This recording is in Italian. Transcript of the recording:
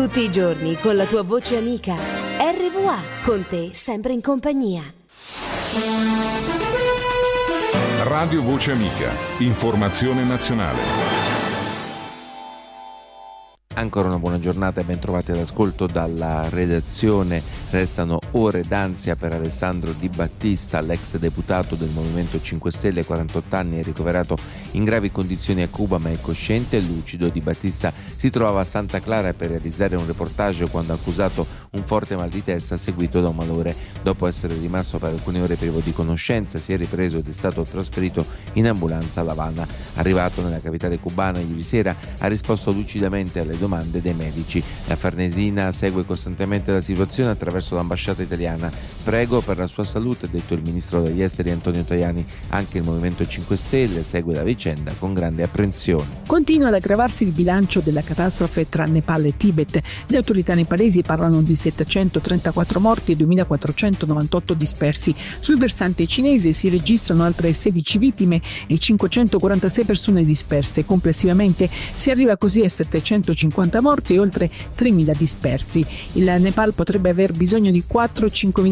Tutti i giorni con la tua voce amica. RVA, con te sempre in compagnia. Radio Voce Amica, informazione nazionale. Ancora una buona giornata e ben trovati all'ascolto dalla redazione. Restano ore d'ansia per Alessandro Di Battista, l'ex deputato del Movimento 5 Stelle, 48 anni, è ricoverato in gravi condizioni a Cuba ma è cosciente e lucido. Di Battista si trovava a Santa Clara per realizzare un reportage quando ha accusato un forte mal di testa seguito da un malore. Dopo essere rimasto per alcune ore privo di conoscenza, si è ripreso ed è stato trasferito in ambulanza a La Habana. Arrivato nella capitale cubana ieri sera, ha risposto lucidamente alle domande dei medici. La Farnesina segue costantemente la situazione attraverso l'ambasciata italiana. Prego per la sua salute, ha detto il ministro degli esteri Antonio Tajani. Anche il Movimento 5 Stelle segue la vicenda con grande apprensione. Continua ad aggravarsi il bilancio della catastrofe tra Nepal e Tibet. Le autorità nepalesi parlano di 734 morti e 2.498 dispersi. Sul versante cinese si registrano altre 16 vittime e 546 persone disperse. Complessivamente si arriva così a 750 morti e oltre 3.000 dispersi. Il Nepal potrebbe aver bisogno di 4-5